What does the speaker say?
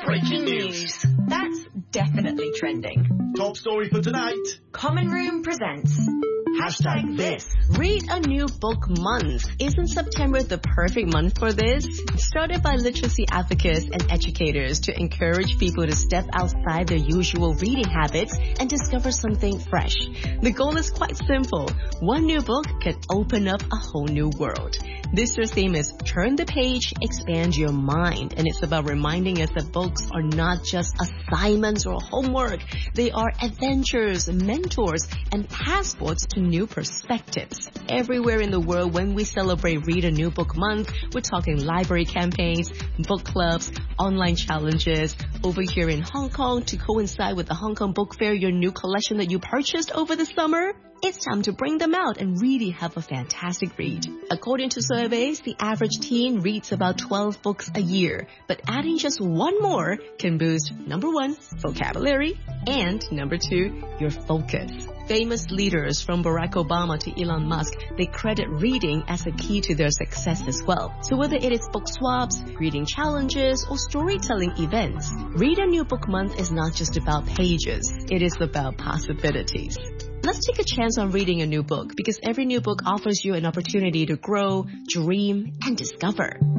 Breaking news. That's definitely trending. Top story for tonight. Common Room presents Hashtag this. Read a New Book Month. Isn't September the perfect month for this? Started by literacy advocates and educators to encourage people to step outside their usual reading habits and discover something fresh. The goal is quite simple. One new book can open up a whole new world. This year's theme is Turn the Page, Expand Your Mind. And it's about reminding us that books are not just assignments or homework. They are adventures, mentors, and passports to new perspectives. Everywhere in the world, when we celebrate Read a New Book Month, we're talking library campaigns, book clubs, online challenges. Over here in Hong Kong, to coincide with the Hong Kong Book Fair, your new collection that you purchased over the summer, it's time to bring them out and really have a fantastic read. According to surveys, the average teen reads about 12 books a year, but adding just one more can boost, number one, vocabulary, and number two, your focus. Famous leaders from Barack Obama to Elon Musk, they credit reading as a key to their success as well. So whether it is book swaps, reading challenges, or storytelling events, Read a New Book Month is not just about pages, it is about possibilities. Let's take a chance on reading a new book because every new book offers you an opportunity to grow, dream, and discover.